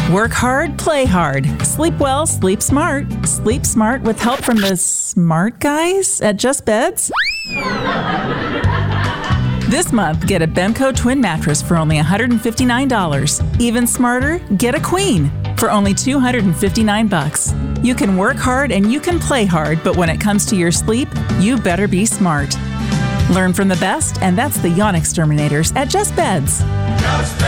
Work hard, play hard. Sleep well, sleep smart. Sleep smart with help from the smart guys at Just Beds. This month, get a Bemco twin mattress for only $159. Even smarter, get a queen for only $259. You can work hard and you can play hard, but when it comes to your sleep, you better be smart. Learn from the best, and that's the Yawn Exterminators at Just Beds.